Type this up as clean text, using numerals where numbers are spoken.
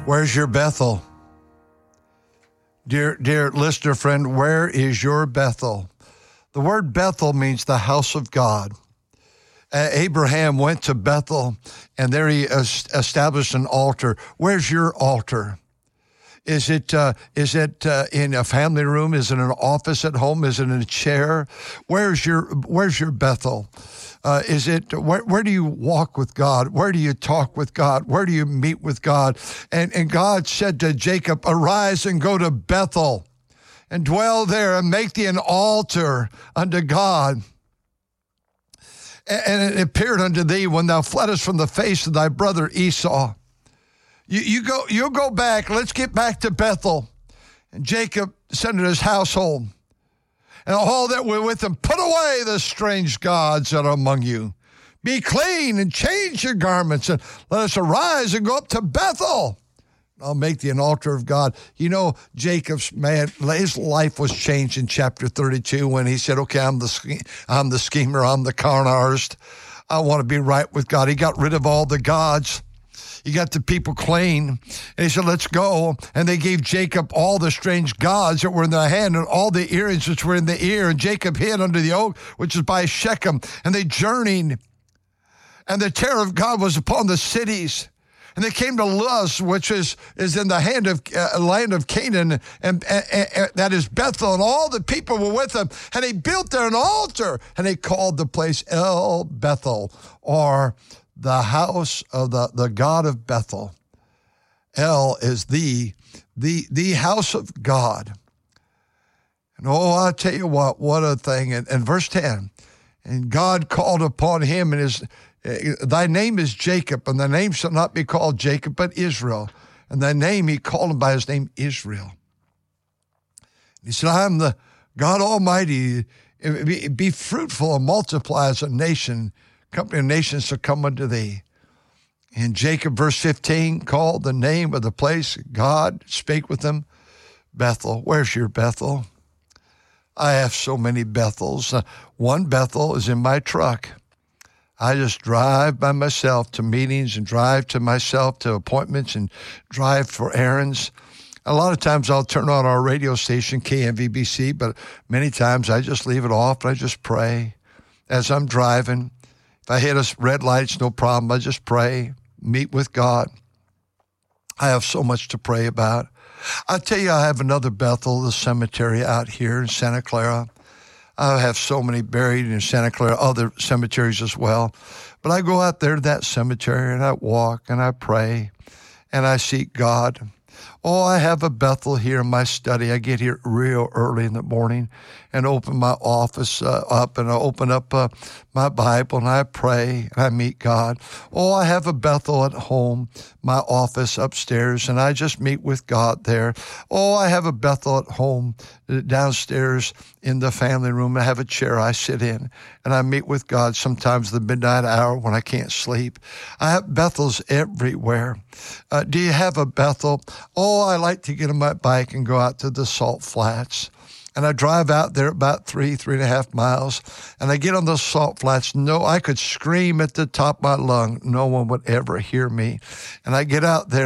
Where's your Bethel? Dear listener friend, where is your Bethel? The word Bethel means the house of God. Abraham went to Bethel, and there he established an altar. Where's your altar? Is it in a family room? Is it in an office at home? Is it in a chair? Where's your Bethel? Where do you walk with God? Where do you talk with God? Where do you meet with God? And God said to Jacob, arise and go to Bethel and dwell there and make thee an altar unto God. And it appeared unto thee when thou fleddest from the face of thy brother Esau. You'll go back. Let's get back to Bethel. And Jacob said to his household, and all that were with him, put away the strange gods that are among you. Be clean and change your garments, and let us arise and go up to Bethel. I'll make thee an altar of God. You know, Jacob's his life was changed in chapter 32 when he said, okay, I'm the schemer, I'm the con artist. I want to be right with God. He got rid of all the gods. He got the people clean. And he said, let's go. And they gave Jacob all the strange gods that were in their hand and all the earrings which were in the ear. And Jacob hid under the oak, which is by Shechem. And they journeyed. And the terror of God was upon the cities. And they came to Luz, which is in the land of Canaan, and that is Bethel, and all the people were with them. And they built there an altar, and they called the place El Bethel, or the house of the God of Bethel. El is the house of God. And I'll tell you what a thing. And verse 10, and God called upon him and thy name is Jacob, and thy name shall not be called Jacob, but Israel. And thy name, he called him by his name, Israel. He said, I am the God Almighty. Be fruitful and multiply as a nation. Company of nations shall come unto thee. And Jacob, verse 15, called the name of the place, God spake with him, Bethel. Where's your Bethel? I have so many Bethels. One Bethel is in my truck. I just drive by myself to meetings and drive to myself to appointments and drive for errands. A lot of times I'll turn on our radio station, KMVBC, but many times I just leave it off and I just pray as I'm driving. If I hit a red light, it's no problem. I just pray, meet with God. I have so much to pray about. I'll tell you, I have another Bethel, the cemetery out here in Santa Clara. I have so many buried in Santa Clara, other cemeteries as well. But I go out there to that cemetery and I walk and I pray and I seek God. Oh, I have a Bethel here in my study. I get here real early in the morning and open my office up, and I open up my Bible and I pray and I meet God. Oh, I have a Bethel at home, my office upstairs, and I just meet with God there. Oh, I have a Bethel at home downstairs in the family room. I have a chair I sit in and I meet with God sometimes the midnight hour when I can't sleep. I have Bethels everywhere. Do you have a Bethel? Oh, I like to get on my bike and go out to the Salt Flats. And I drive out there about 3.5 miles, and I get on those salt flats. No, I could scream at the top of my lung. No one would ever hear me. And I get out there.